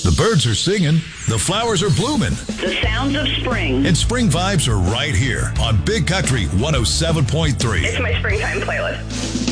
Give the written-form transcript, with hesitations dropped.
The birds are singing, the flowers are blooming, The sounds of spring. and spring vibes are right here on Big Country 107.3. It's my springtime playlist.